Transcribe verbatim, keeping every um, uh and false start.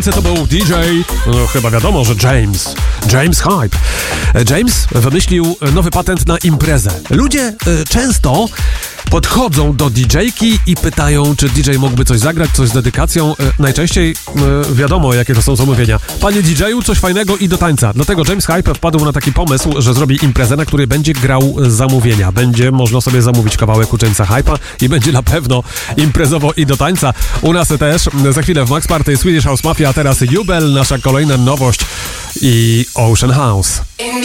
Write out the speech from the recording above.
To był D J, no chyba wiadomo, że James, James Hype. James wymyślił nowy patent na imprezę. Ludzie y, często podchodzą do D J-ki i pytają, czy D J mógłby coś zagrać, coś z dedykacją. Y, najczęściej y, wiadomo, jakie to są zamówienia. Panie D J-u, coś fajnego i do tańca. Dlatego James Hype wpadł na taki pomysł, że zrobi imprezę, na której będzie grał zamówienia. Będzie można sobie zamówić kawałek u Jamesa Hype'a i będzie na pewno imprezowo i do tańca. U nas też. Za chwilę w Max Party Swedish House Mafia, a teraz Jubel, nasza kolejna nowość i Ocean House.